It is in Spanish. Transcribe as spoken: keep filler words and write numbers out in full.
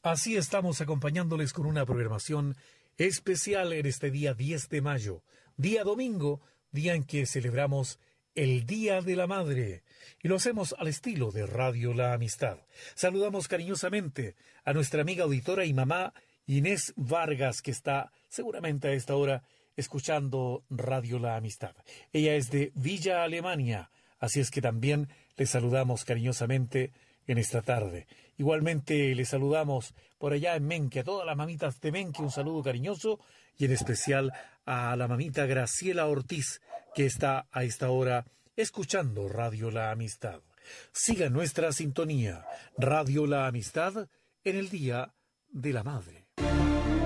Así estamos acompañándoles con una programación especial en este día diez de mayo, día domingo, día en que celebramos el Día de la Madre, y lo hacemos al estilo de Radio La Amistad. Saludamos cariñosamente a nuestra amiga auditora y mamá Inés Vargas, que está seguramente a esta hora escuchando Radio La Amistad. Ella es de Villa Alemania, así es que también le saludamos cariñosamente en esta tarde. Igualmente le saludamos por allá en Menque, a todas las mamitas de Menque, un saludo cariñoso, y en especial a la mamita Graciela Ortiz, que está a esta hora escuchando Radio La Amistad. Siga nuestra sintonía, Radio La Amistad, en el Día de la Madre.